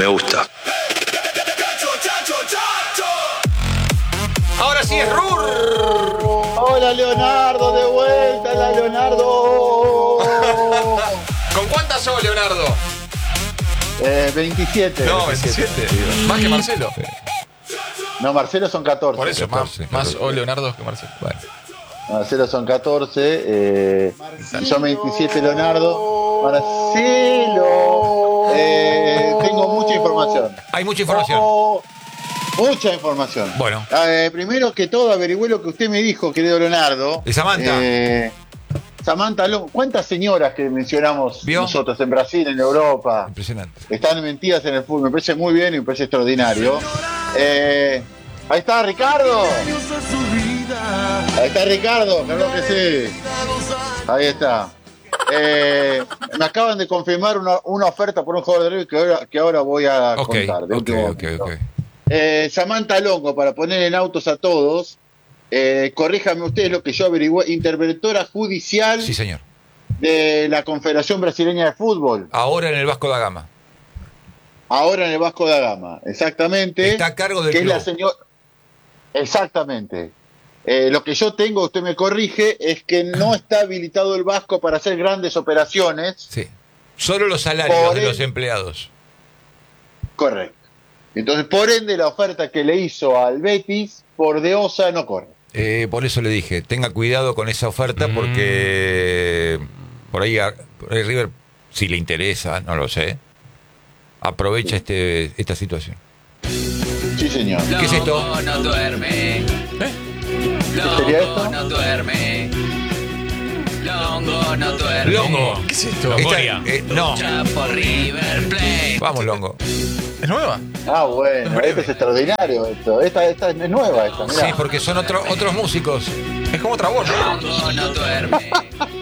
Me gusta. Ahora sí es Rur. Hola Leonardo, de vuelta, la Leonardo. ¿Con cuántas sos, Leonardo? 27. No, 27. Más que Marcelo. No, Marcelo son 14. Por eso, 14, más Leonardo que Marcelo. Bueno. Marcelo son 14. Yo 27, Leonardo. Marcelo. Tengo mucha información. Hay mucha información. Mucha información. Bueno. Primero que todo, averigüé lo que usted me dijo, querido Leonardo. ¿De Samantha? Samantha Longo. ¿Cuántas señoras que mencionamos nosotros en Brasil, en Europa? Impresionante. Están metidas en el fútbol. Me parece muy bien y me parece extraordinario. Ahí está Ricardo. Ahí está Ricardo, claro que sí. Ahí está. Me acaban de confirmar una oferta por un jugador de River que ahora voy a contar. Ok. Samantha Longo, para poner en autos a todos, corríjame ustedes lo que yo averigué, interventora judicial, sí, señor, de la Confederación Brasileña de Fútbol. Ahora en el Vasco da Gama. Ahora en el Vasco da Gama, exactamente. Está a cargo del que club. Es la señora. Exactamente. Lo que yo tengo, usted me corrige, es que no está habilitado el Vasco para hacer grandes operaciones. Sí. Solo los salarios de los empleados. Correcto. Entonces, por ende, la oferta que le hizo al Betis por Deosa no corre. Por eso le dije, tenga cuidado con esa oferta porque por ahí River, si le interesa, no lo sé, aprovecha esta situación. Sí, señor. ¿Qué es esto? Longo no duerme. ¿Qué sería esto? No duerme. Longo no duerme. Longo. ¿Qué es esto? Longoria. No. Lucha por River Plate. Vamos, Longo. ¿Es nueva? Ah, bueno, esto es extraordinario. Esta es nueva, esta, mirá. Sí, porque son otros músicos. Es como otra voz, ¿no? Longo no duerme.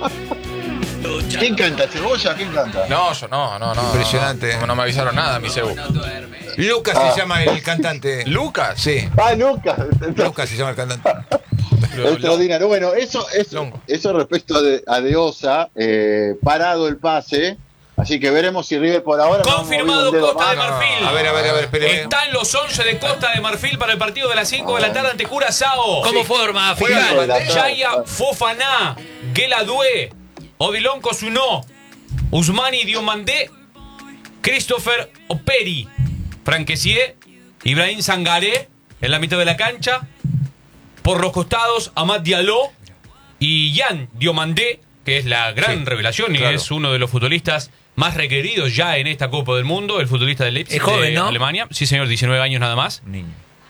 ¿Quién canta? ¿Cebolla? ¿Quién canta? No, yo no. Impresionante. No me avisaron nada, mi Cebu. Lucas se llama el cantante. ¿Lucas? Sí. Ah, Lucas. Lucas se llama el cantante. Extraordinario. Bueno, eso respecto a Deosa, parado el pase. Así que veremos si River por ahora. Confirmado Costa de Marfil. A ver, espéreme. Están los 11 de Costa de Marfil para el partido de las 5 de la tarde ante Curazao. ¿Cómo forma? Jaya Fofana, Gueladue, Odilon Cosunó, Usmani Diomandé, Christopher Operi, Franquesier, Ibrahim Sangaré en la mitad de la cancha. Por los costados, Amad Diallo y Jan Diomandé, que es la gran revelación y es uno de los futbolistas más requeridos ya en esta Copa del Mundo, el futbolista del Leipzig, es joven, de ¿no? Alemania. Sí, señor, 19 años nada más. Niño.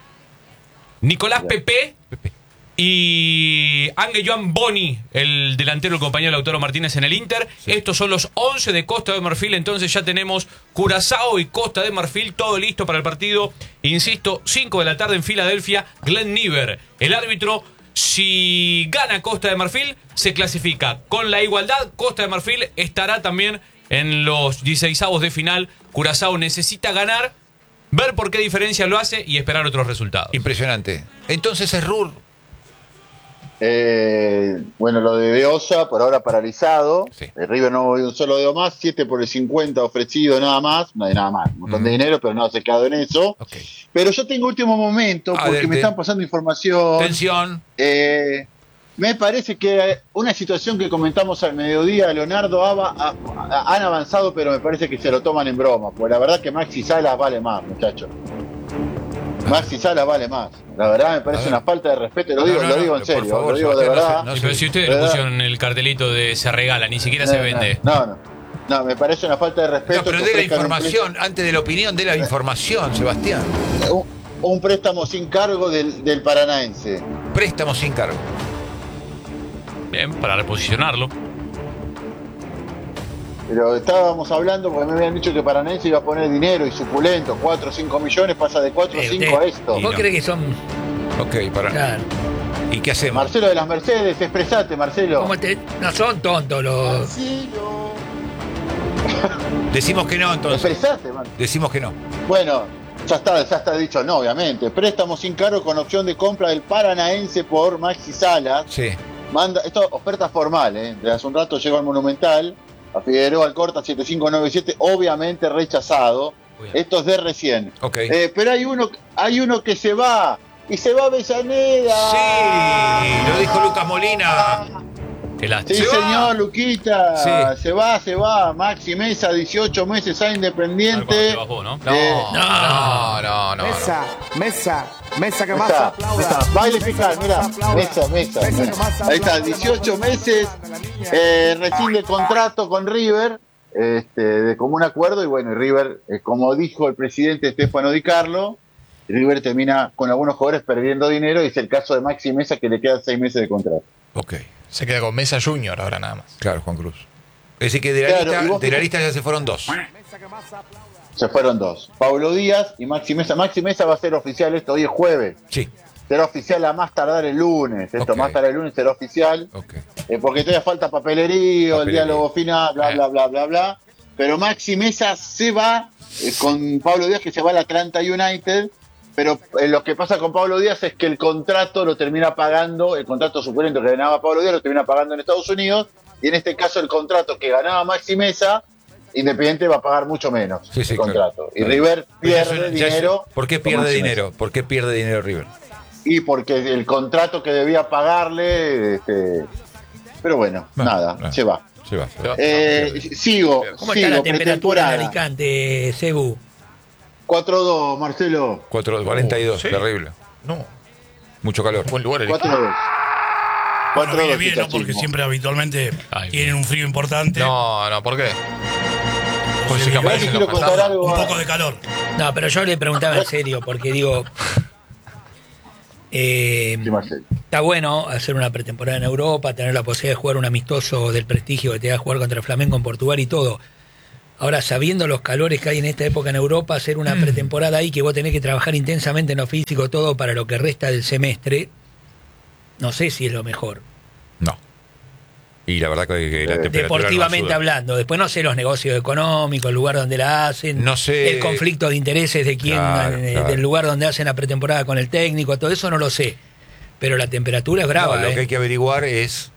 Nicolás Pepe y Ángel Joan Boni, el delantero, el compañero de Lautaro Martínez en el Inter. Sí. Estos son los 11 de Costa de Marfil. Entonces ya tenemos Curazao y Costa de Marfil, todo listo para el partido. Insisto, 5 de la tarde en Filadelfia. Glenn Niver, el árbitro. Si gana Costa de Marfil, se clasifica. Con la igualdad, Costa de Marfil estará también en los 16avos de final. Curazao necesita ganar, ver por qué diferencia lo hace y esperar otros resultados. Impresionante. Entonces es Rur. Bueno, lo de Deosa por ahora paralizado. Sí. River no movió un solo dedo más. 7 por el 50 ofrecido nada más. No hay nada más. Un montón de dinero, pero no se ha quedado en eso. Okay. Pero yo tengo último momento porque me están pasando información. Tensión. Me parece que una situación que comentamos al mediodía, Leonardo, han avanzado, pero me parece que se lo toman en broma. Porque la verdad que Maxi Salas vale más, muchachos. Maxi Salas vale más. La verdad me parece una falta de respeto. Lo digo en serio. Favor, lo digo de verdad. Pero si ustedes le pusieron el cartelito de se regala, ni siquiera se vende. No, me parece una falta de respeto. No, pero dé la información, antes de la opinión, dé la información, Sebastián. Un préstamo sin cargo del Paranaense. Préstamo sin cargo. Bien, para reposicionarlo. Pero estábamos hablando porque me habían dicho que Paranaense iba a poner dinero y suculento, 4 o 5 millones, pasa de 4 o 5 a esto. ¿Vos crees que son...? Ok, para. Claro. ¿Y qué hacemos? Marcelo de las Mercedes, expresate, Marcelo. No son tontos los... Marcelo. Decimos que no, entonces. Expresate, man. Decimos que no. Bueno, ya está dicho, no, obviamente. Préstamo sin cargo con opción de compra del Paranaense por Maxi Salas. Sí. Esto es oferta formal, de hace un rato llegó al Monumental, a Figueroa Alcorta 7597, obviamente rechazado. Estos de recién. Ok. Pero hay uno que se va. Y se va Avellaneda. Sí, lo dijo Lucas Molina. Qué lástima. Sí, Se va. señor, Luquita. Sí. Se va. Maxi Mesa, 18 meses a A ver Independiente. cuándo te bajó, ¿no? No. Mesa que más Está, aplauda. está. Baile fiscal, mira. Mesa. Ahí está, 18 meses. Recién de contrato con River. De común acuerdo. Y bueno, River, como dijo el presidente Estefano Di Carlo, River termina con algunos jugadores perdiendo dinero. Y es el caso de Maxi Mesa, que le quedan 6 meses de contrato. Ok, Se queda con Mesa Junior ahora nada más. claro, Juan Cruz. Es decir, que de la, Claro, lista, y vos- de la lista ya se fueron 2. Se fueron 2. Pablo Díaz y Maxi Mesa. Maxi Mesa va a ser oficial esto. Hoy es jueves. Sí, Será oficial a más tardar el lunes. Esto Ok. más tardar el lunes será oficial. ok. Porque todavía falta papelerío, el Papelerío. diálogo final, bla. Pero Maxi Mesa se va con Pablo Díaz, que se va a la Atlanta United. Pero lo que pasa con Pablo Díaz es que el contrato lo termina pagando, el contrato suculento que ganaba Pablo Díaz lo termina pagando en Estados Unidos. Y en este caso el contrato que ganaba Maxi Mesa, Independiente va a pagar mucho menos Sí, el claro. contrato. Y Claro. River Pero ya pierde ya dinero. ¿Por qué con pierde Maxi dinero? ¿Por qué pierde dinero River? Y porque el contrato que debía pagarle, pero bueno, nada, se va. Se va. Sigo, ¿Cómo está la temperatura en pretemporada. Alicante, Cebu? 4-2, Marcelo. 42, Sí. terrible. No. Mucho calor. Buen lugar, el 4-2. Bueno, viene 4-2, bien, ¿no? Porque Chachismo. siempre habitualmente Ay, tienen un frío importante. No, ¿por qué? Pues si Igual capaz te en quiero los contar pasados. algo. Un poco de calor. No, pero yo le preguntaba en serio, porque digo, Sí, Marcelo. está bueno hacer una pretemporada en Europa, tener la posibilidad de jugar un amistoso del prestigio que te da jugar contra Flamengo en Portugal y todo. Ahora, sabiendo los calores que hay en esta época en Europa, hacer una pretemporada ahí que vos tenés que trabajar intensamente en lo físico, todo para lo que resta del semestre, no sé si es lo mejor. No. Y la verdad que la temperatura Deportivamente no ayuda. hablando. Después no sé los negocios económicos, el lugar donde la hacen, No sé. el conflicto de intereses de quién, Claro, claro. del lugar donde hacen la pretemporada con el técnico, todo eso no lo sé. Pero la temperatura es brava, No, lo que hay que averiguar es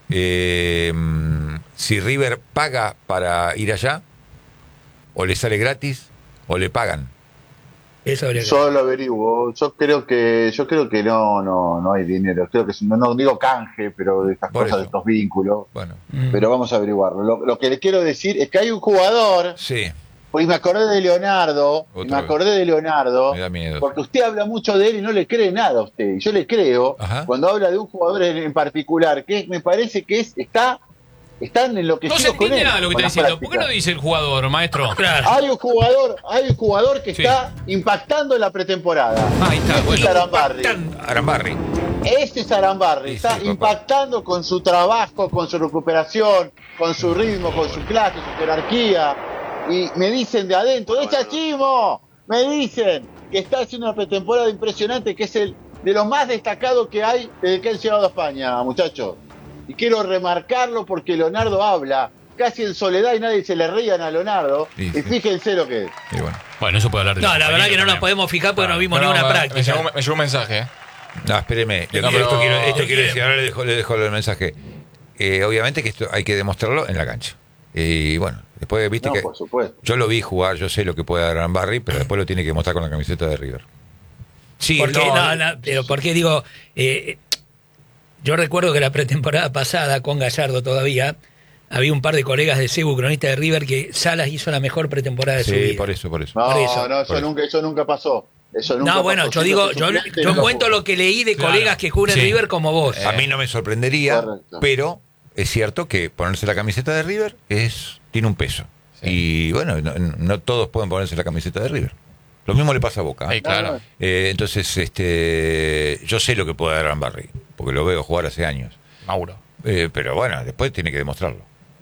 si River paga para ir allá, o le sale gratis, o le pagan. Eso habría que- Yo lo averiguo. Yo creo que no hay dinero. Creo que no digo canje, pero de estas Por cosas, de eso. estos vínculos. Bueno, Pero vamos a averiguarlo. Lo que le quiero decir es que hay un jugador. sí, Pues me acordé de Leonardo, Otra me da miedo. porque usted habla mucho de él y no le cree nada a usted. Y yo le creo, Ajá. cuando habla de un jugador en particular, que me parece que están enloquecidos No se con entiende él. nada de lo que con está las diciendo. ¿Por qué no prácticas. dice el jugador, maestro? Claro. Hay un jugador que Sí. está impactando en la pretemporada. Ahí está, Este bueno. es Arambarri. Arambarri. Este es Arambarri. Sí, Está sí, papá. impactando con su trabajo, con su recuperación, con su ritmo, con su clase, su jerarquía. Y me dicen de adentro, ¡es Chachimo! Me dicen que está haciendo una pretemporada impresionante, que es el de los más destacados que hay desde que han llegado a España, muchachos. Y quiero remarcarlo porque Leonardo habla casi en soledad y nadie se le rían a Leonardo. Sí, Y sí. fíjense lo que es. Y bueno. Bueno, eso puede hablar de No, los la verdad que no nos compañeros podemos fijar porque no vimos No, ni una me práctica. me llegó un mensaje, No, espéreme. No, esto pero- quiero decir, ahora le dejo el mensaje. Obviamente que esto hay que demostrarlo en la cancha. Y bueno, después viste No, que por supuesto. yo lo vi jugar, yo sé lo que puede dar Arambarri, pero después lo tiene que mostrar con la camiseta de River. Sí, Porque, pero porque digo, yo recuerdo que la pretemporada pasada con Gallardo todavía, había un par de colegas de Cebu, cronista de River, que Salas hizo la mejor pretemporada de su sí, vida. por eso. No, Por eso. no, Por eso. eso nunca pasó. Eso nunca No, bueno, pasó. yo digo, Siendo yo suplente, nunca cuento jugó. lo que leí de Claro. colegas que cubren Sí. River como vos. A mí no me sorprendería, Correcto. pero es cierto que ponerse la camiseta de River tiene un peso. Sí. Y bueno, no todos pueden ponerse la camiseta de River. Lo mismo le pasa a Boca. Ahí, claro. Entonces, yo sé lo que puede dar Arambarri, porque lo veo jugar hace años. Mauro. Pero bueno, después tiene que demostrarlo.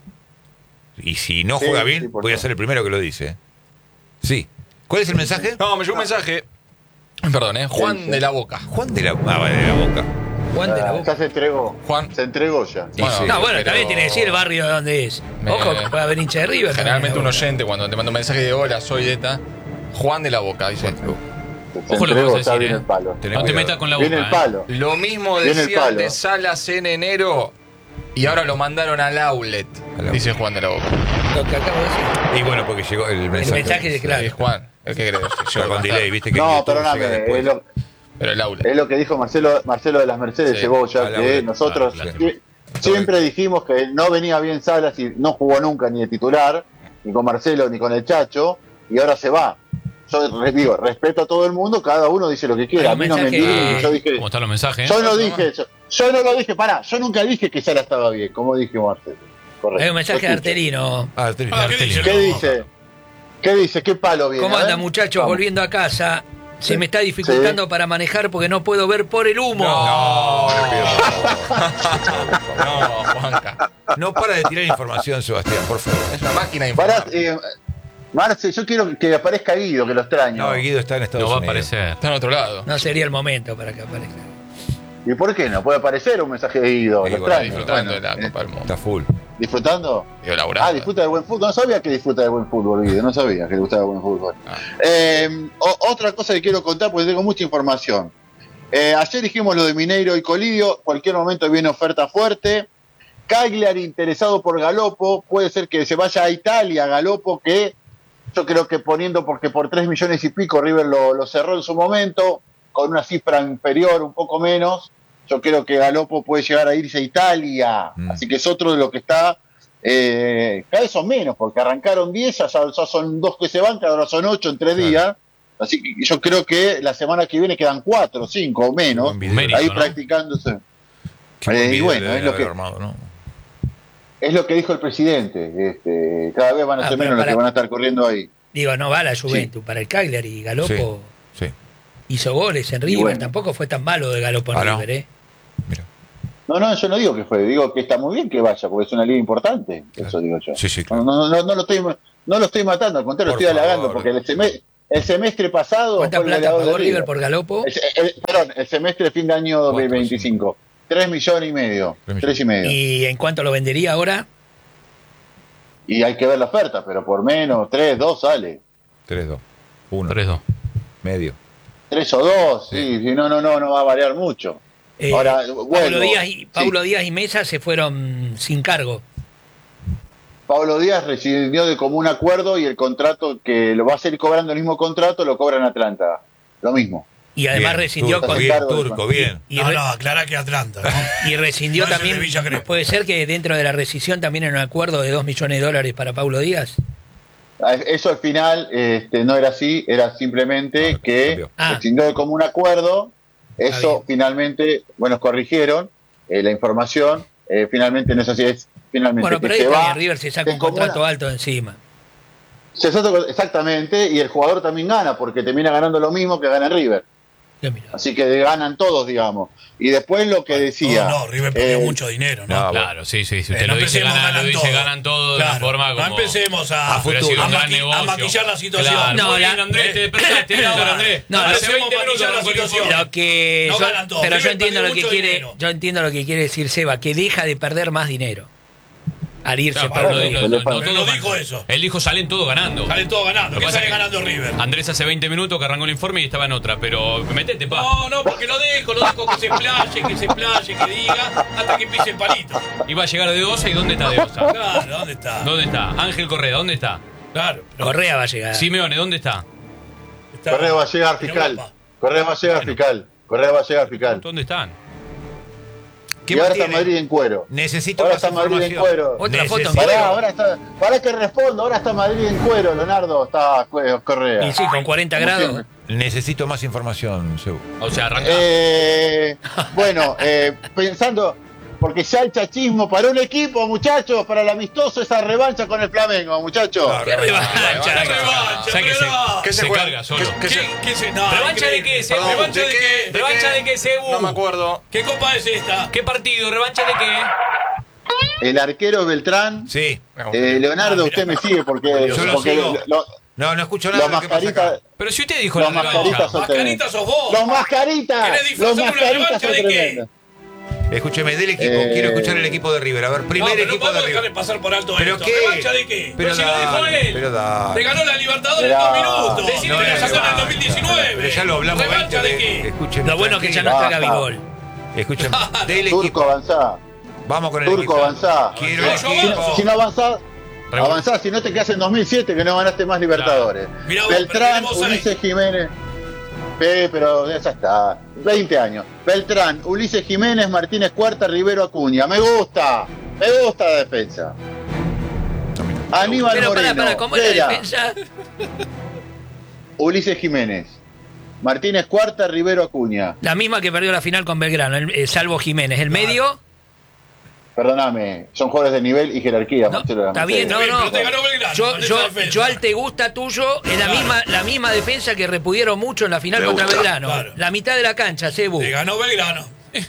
Y si no Sí, juega sí, bien, por voy a favor. ser el primero que lo dice. Sí. ¿Cuál es el mensaje? No, me llegó un mensaje. Perdón, Juan Sí, sí. de la Boca. Juan de la Boca. Juan de la Ya Boca. se entregó. Juan. Se entregó ya. Y Bueno, sí. No, bueno, pero- también tiene que decir el barrio de donde es. Ojo, que puede haber hincha de River. Generalmente un también. oyente cuando te manda un mensaje de hola, soy de esta. Juan de la Boca, dice. Se Ojo lo que entregó, vas a está decir, bien el palo. Tenés No te cuidado. metas con la Viene boca. el palo. Lo mismo Viene el decían palo. de Salas en enero y ahora lo mandaron al outlet, Al outlet. dice Juan de la Boca. Lo que acabo de decir. Y bueno, porque llegó el El mensaje. mensaje de claro. Sí, Juan. ¿Qué crees? Pero con delay, viste que No, YouTube perdóname, llega después. Pero el aula. es lo que dijo Marcelo de las Mercedes Sí, Cebolla, a la que hora, nosotros claro. siempre dijimos que no venía bien Salas y no jugó nunca ni de titular, ni con Marcelo ni con el Chacho, y ahora se va. Yo digo, respeto a todo el mundo, cada uno dice lo que quiera. Hay A un mí no me mensaje- entienden, yo dije, ¿Cómo están los mensajes? yo no dije eso. Yo no lo dije, pará, yo nunca dije que Salas estaba bien, como dije Marcelo. Correcto. Hay un mensaje de Lo escucho. Arterino. Ah, ¿qué dice? ¿Qué dice? ¿Qué dice? ¿Qué palo viene? ¿Cómo A anda, ver. muchachos? Vamos. Volviendo a casa. Se Sí. me está dificultando para manejar porque no puedo ver por el humo. No, le pido por favor. No, Juanca. No para de tirar información, Sebastián, por favor. Es una máquina de Pará, informar. Marce, yo quiero que aparezca Guido, que lo extraño. No, Guido está en Estados No va a Unidos. aparecer. Está en otro lado. No sería el momento para que aparezca. ¿Y por qué no? Puede aparecer un mensaje de Guido, Sí, lo bueno, extraño. Disfrutando de Bueno, la Copa del Mundo. Está full. ¿Disfrutando? Digo, laburando. Disfruta de buen fútbol. No sabía que disfruta de buen fútbol, Guido. No sabía que le gustaba el buen fútbol. Otra cosa que quiero contar, porque tengo mucha información. Ayer dijimos lo de Mineiro y Colidio. Cualquier momento viene oferta fuerte. Cagliari interesado por Galopo. Puede ser que se vaya a Italia, Galopo, que yo creo que porque por 3 millones y pico River lo cerró en su momento, con una cifra inferior, un poco menos. Yo creo que Galopo puede llegar a irse a Italia. Así que es otro de lo que está. Cada vez son menos, porque arrancaron 10, ya son 2 que se van, ahora son 8 en 3 días. Así que yo creo que la semana que viene quedan 4, 5 o menos, Buen video. Mérito, ahí ¿no? practicándose. Qué buen Y video bueno, deben es lo haber que- armado, ¿no? Es lo que dijo el presidente. Cada vez van a ser pero menos los para- que van a estar corriendo ahí. Digo, no va la Juventus. Para el Cagliari, Galopo Sí. hizo goles en River. bueno. Tampoco fue tan malo de Galopo en Ah, no. River, ¿eh? Mira. No, yo no digo que fue, digo que está muy bien que vaya, porque es una liga importante. Eso digo yo. Sí, sí, claro. No lo estoy matando, al contrario, lo Por estoy halagando, favor. porque el semestre pasado ¿Cuánta fue el plata goleador pagó de River por Galopo? Perdón, el semestre de fin de año 2025. 3 millones y medio. 3 y medio. ¿Y en cuánto lo vendería ahora? Y hay que ver la oferta, pero por menos, 3, 2 sale. 3-2. 1. 3-2. Medio. 3 o 2, sí, no va a variar mucho. Ahora, Paulo vuelvo. Díaz y Mesa se fueron sin cargo. Pablo Díaz rescindió de común acuerdo y el contrato que lo va a seguir cobrando el mismo contrato lo cobra en Atlanta. Lo mismo. Y además Bien, rescindió Turco, con. bien, cargo del Turco, bien. Y, No, re- no, aclara que Atlanta, ¿no? y rescindió No, ese también. de Villa Crespo. Puede ser que dentro de la rescisión también hay un acuerdo de $2 millones para Paulo Díaz. Eso al final no era así, era simplemente No, que cambió. rescindió de común acuerdo. Está Eso bien. finalmente, bueno, corrigieron la información. Finalmente no es así, es finalmente Bueno, que pero ahí se está va. bien, River se saca que un en común- contrato alto encima. Exactamente, y el jugador también gana, porque termina ganando lo mismo que gana River. Ya mirá. Así que ganan todos, digamos. Y después lo que decía. No, River perdió mucho dinero, ¿no? No, Claro, sí. Si usted No lo dice, empecemos, ganan todo de Claro, una forma como. no empecemos a Hubiera sido un gran a negocio. maquillar la situación. Claro. No, Muy bien, la- Andrés, te despertaste ahora, Andrés. No, Hace empecemos 20 a minutos maquillar la no fue situación. información. Lo que No yo- ganan todos. pero yo River entiendo perdió lo que mucho quiere, dinero. yo entiendo lo que quiere decir Seba, que deja de perder más dinero al irse Claro, por pero no, River. no, todos Pero no ganan. dijo eso. Él dijo salen todos ganando. Salen todos ganando. Lo que ¿Qué pasa sale es que ganando River? Andrés hace 20 minutos que arrancó el informe y estaba en otra, pero metete, pa. No, porque lo dejo que se explaye, que diga, hasta que pise el palito. Iba a llegar de Osa y ¿dónde está de Osa? Claro, ¿dónde está? ¿Dónde está? Ángel Correa, ¿dónde está? Claro, pero Correa va a llegar. Simeone, ¿dónde está? está Correa va a llegar en fiscal. Europa. Correa va a llegar fiscal. Correa va a llegar fiscal. ¿Dónde están? ¿Qué Y más ahora está tiene? Madrid en cuero. Necesito Ahora más está Madrid en información. cuero. Otra foto en Necesito- cuero. Ahora está. Para que respondo, ahora está Madrid en cuero, Leonardo. Está Correa. Y sí, con 40 Como grados. siempre. Necesito más información, Sebu. O sea, arranca. Bueno, pensando, porque ya el chachismo para un equipo, muchachos, para el amistoso, esa revancha con el Flamengo, muchachos. ¡Qué revancha! ¿Sabes que pero- se carga solo? ¿Qué se- no, ¿Revancha de qué, Sebu? Perdón, ¿Revancha de qué? ¿Revancha de qué, Sebu? No me acuerdo. ¿Qué copa es esta? ¿Qué partido? ¿Revancha de qué? El arquero Beltrán. Sí. Leonardo, Ah, usted mira. me sigue porque, Yo lo porque sigo. lo- No, no escucho nada los de lo que pasa mascaritas. acá. Pero si usted dijo Los la mascaritas revancha. son Mascarita sos vos. Los mascaritas. ¿Querés Los disfrazar una mascaritas revancha son de qué? tremendos. Escúcheme, del equipo. Quiero escuchar el equipo de River. A ver, No, primer pero no equipo de podemos dejarle River. pasar por alto ¿Pero esto. qué? ¿Revancha de qué? Pero si lo dijo dale, él. pero dale. Te ganó la Libertadores en Pero- 2 minutos. No, Decime no que es la sacaron en revancha. 2019. Pero ya lo hablamos ¿Revancha 20 de qué? Escúcheme. Lo bueno es que ya no tranquilo. está Gabigol. Escúcheme. Del Turco equipo. avanzá. Vamos con el Turco equipo. avanzá. Quiero el Yo equipo. Si no avanzás, Avanzá, si no te quedas en 2007 que no ganaste más Libertadores. Mirá vos, Beltrán, pero Ulises Jiménez. Pero ya está. 20 años. Beltrán, Ulises Jiménez, Martínez Cuarta, Rivero Acuña. Me gusta la defensa. Aníbal Pero Moreno. ¿cómo es la Vera, defensa? Ulises Jiménez, Martínez Cuarta, Rivero Acuña. La misma que perdió la final con Belgrano, salvo Jiménez. El medio, Perdóname, son jugadores de nivel y jerarquía, no, Marcelo. está bien, no, Pero no. te ganó Belgrano, Yo al te gusta tuyo es la misma defensa que repudieron mucho en la final contra Belgrano. Claro. La mitad de la cancha, Cebu. Te ganó Belgrano.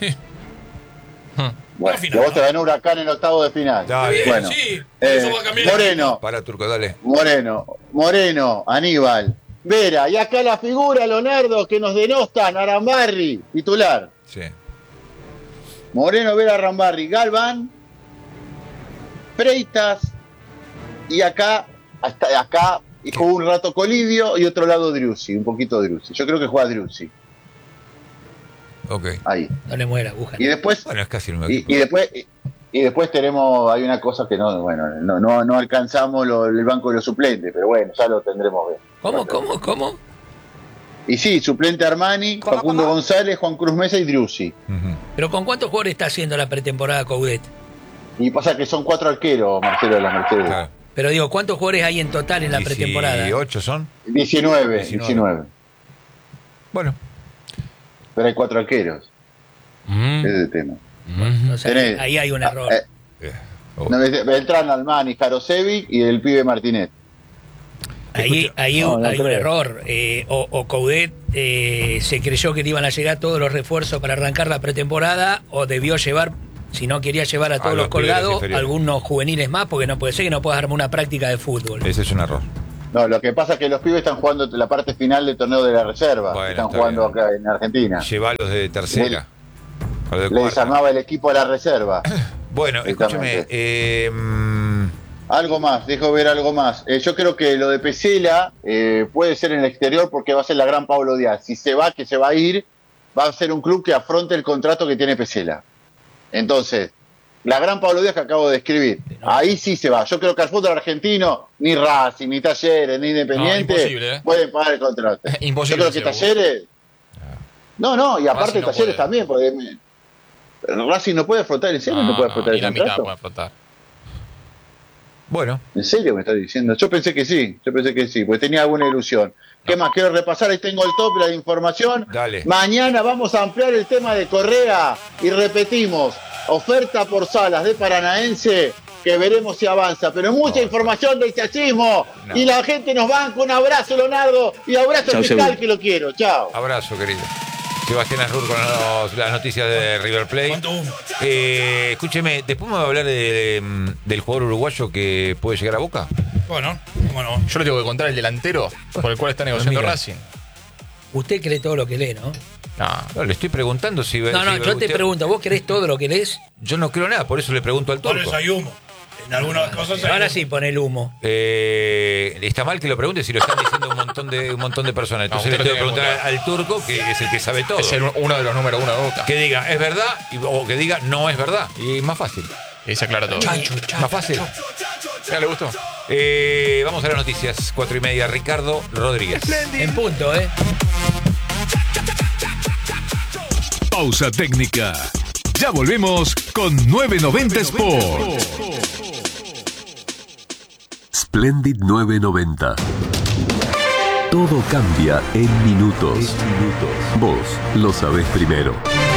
Bueno, final, que vos te ganó Huracán en octavo de final. Está bien. Bueno, Sí, eso va a cambiar. Moreno, Para, Turco, dale. Moreno, Aníbal, Vera, y acá la figura, Leonardo, que nos denostan, Arambarri, titular. Sí. Moreno, Vera, Arambarri, Galván, Freitas, y acá, hasta acá, y jugó un rato Colidio, y otro lado Driussi, un poquito Driussi. Yo creo que juega Driussi, Ok. ahí. No le muera, aguja. Y después, Bueno, es casi el mismo y equipo. después tenemos, hay una cosa que no alcanzamos el banco de los suplentes, pero bueno, ya lo tendremos bien. ¿Cómo? Y sí, suplente Armani, Facundo González, Juan Cruz Mesa y Driussi. Ujú. Pero ¿con cuántos jugadores está haciendo la pretemporada Coudet? Y pasa que son 4 arqueros, Marcelo de las Mercedes. Claro. Pero digo, ¿cuántos jugadores hay en total en la pretemporada? 18 son. 19. Bueno. Pero hay 4 arqueros. Ese es el tema. O sea, Tenés- ahí hay un error. Oh. No, Beltrán, Armani, Jarosevic y el pibe Martínez. Ahí hay No un creo. error. O Coudet se creyó que le iban a llegar todos los refuerzos para arrancar la pretemporada, o debió llevar, si no quería llevar a todos los los colgados, inferiores. algunos juveniles más, porque no puede ser que no puedas armar una práctica de fútbol. Ese es un error. No, lo que pasa es que los pibes están jugando la parte final del torneo de la reserva. Bueno, Están está jugando bien. acá en Argentina. Llevalos de tercera. O de Le cuarta. desarmaba el equipo a la reserva. Bueno, escúchame. Exactamente. Algo más, dejo ver algo más. Yo creo que lo de Pesela puede ser en el exterior porque va a ser la gran Pablo Díaz. Si se va, que se va a ir, va a ser un club que afronte el contrato que tiene Pesela. Entonces, la gran Pablo Díaz que acabo de describir, ahí sí se va. Yo creo que al fútbol argentino, ni Racing, ni Talleres, ni Independiente imposible, ¿eh? pueden pagar el contrato. Imposible, Yo creo que seguro. Talleres... No, y aparte Racing no Talleres puede. también, porque Racing no puede afrontar, ¿en serio no puede afrontar ni el la mitad contrato? puede flotar. Bueno, ¿En serio me estás diciendo? Yo pensé que sí, porque tenía alguna ilusión. ¿Qué más? Quiero repasar, ahí tengo el top, la información. Dale. Mañana vamos a ampliar el tema de Correa y repetimos, oferta por Salas de Paranaense, que veremos si avanza. Pero mucha información del chachismo No. y la gente nos banca. Un abrazo, Leonardo, y abrazo al fiscal que lo quiero. Chao. abrazo, querido. Sebastián Asrur con las noticias de River Plate. ¿Cuánto humo? Escúcheme, después me va a hablar del jugador uruguayo que puede llegar a Boca. Bueno, cómo no. Yo le tengo que contar el delantero por el cual está negociando mira. Racing. Usted cree todo lo que lee, ¿no? No, le estoy preguntando si... No, si yo te usted- pregunto, ¿vos creés todo lo que lees? Yo no creo nada, por eso le pregunto al Por turco. eso hay humo. En algunas cosas hay Ahora humo. sí, pone el humo. Está mal que lo pregunte si lo están diciendo un montón de personas. Entonces usted le lo tengo que tiene preguntar al turco, que es el que sabe todo. Es uno de los número uno de Boca. Que diga, ¿es verdad? O que diga, no es verdad. Y es más fácil. Y se aclara todo. Más fácil. ¿Ya le gustó? Vamos a las noticias. 4:30. Ricardo Rodríguez. En punto, ¿eh? Pausa técnica. Ya volvemos con 990 Sport. Splendid 990. Todo cambia en minutos. Vos lo sabés primero.